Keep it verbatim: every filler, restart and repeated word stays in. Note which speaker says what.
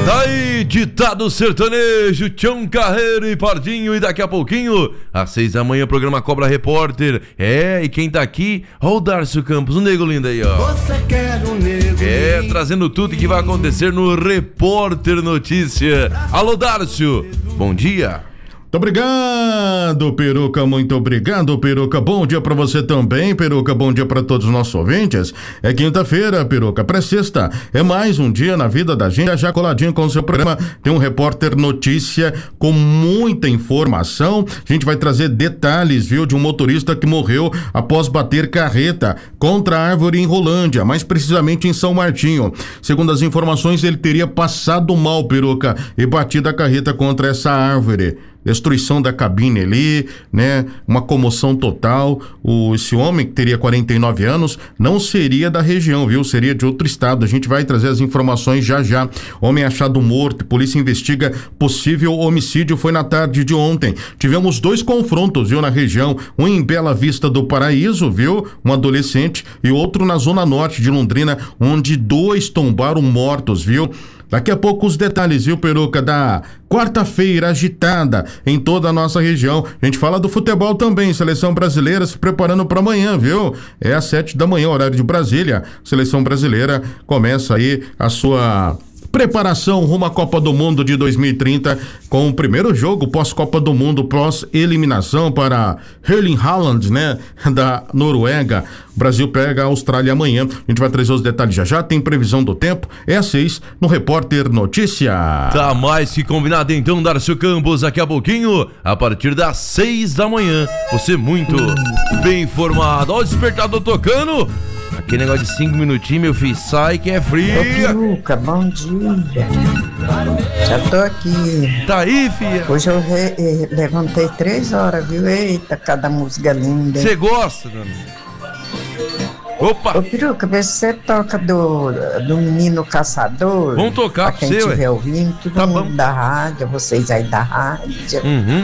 Speaker 1: Daí, ditado sertanejo, Tião Carreiro e Pardinho. E daqui a pouquinho, às seis da manhã, programa Cobra Repórter. É, e quem tá aqui? Ó o Darcio Campos, o nego lindo aí, ó.
Speaker 2: Você quer um nego
Speaker 1: É, trazendo tudo que vai acontecer no Repórter Notícia. Alô, Darcio, bom dia.
Speaker 3: Muito obrigado, Peruca, muito obrigado, Peruca. Bom dia pra você também, Peruca. Bom dia pra todos os nossos ouvintes. É quinta-feira, Peruca, pré-sexta. É mais um dia na vida da gente. Já coladinho com o seu programa, tem um Repórter Notícia com muita informação. A gente vai trazer detalhes, viu, de um motorista que morreu após bater carreta contra a árvore em Rolândia, mais precisamente em São Martinho. Segundo as informações, ele teria passado mal, Peruca, e batido a carreta contra essa árvore. Destruição da cabine ali, né? Uma comoção total. O, esse homem, que teria quarenta e nove anos, não seria da região, viu? Seria de outro estado. A gente vai trazer as informações já já. Homem achado morto, polícia investiga possível homicídio, foi na tarde de ontem. Tivemos dois confrontos, viu, na região. Um em Bela Vista do Paraíso, viu? Um adolescente, e outro na zona norte de Londrina, onde dois tombaram mortos, viu? Daqui a pouco os detalhes, viu, Peruca, da quarta-feira agitada em toda a nossa região. A gente fala do futebol também, seleção brasileira se preparando para amanhã, viu? É às sete da manhã, horário de Brasília. Seleção brasileira começa aí a sua preparação rumo à Copa do Mundo de dois mil e trinta, com o primeiro jogo pós-Copa do Mundo, pós-eliminação para Erling Haaland, né, da Noruega. O Brasil pega a Austrália amanhã. A gente vai trazer os detalhes já já. Tem previsão do tempo. É às seis no Repórter Notícia.
Speaker 1: Tá mais que combinado então, Darcio Campos, daqui a pouquinho, a partir das seis da manhã. Você muito bem informado. Ó o despertador tocando. Aquele negócio de cinco minutinhos, meu filho, sai que é fria.
Speaker 4: Ô, Peruca, bom dia. Já tô aqui.
Speaker 1: Tá aí, filha?
Speaker 4: Hoje eu re, eh, levantei três horas, viu? Eita, cada música linda.
Speaker 1: Você gosta, dona? Opa!
Speaker 4: Ô, Peruca, vê se você toca do, do Menino Caçador.
Speaker 1: Vamos tocar
Speaker 4: pra
Speaker 1: pra
Speaker 4: quem
Speaker 1: você,
Speaker 4: estiver
Speaker 1: ué.
Speaker 4: ouvindo, todo
Speaker 1: Tá
Speaker 4: mundo
Speaker 1: bom.
Speaker 4: da rádio, vocês aí da rádio.
Speaker 1: Uhum.